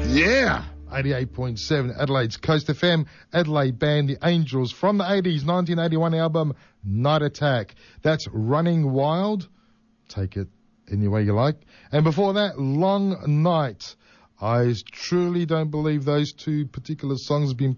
Yeah! 88.7 Adelaide's Coast FM, Adelaide band The Angels from the 80s, 1981 album Night Attack. That's Running Wild. Take it any way you like. And before that, Long Night. I truly don't believe those two particular songs have been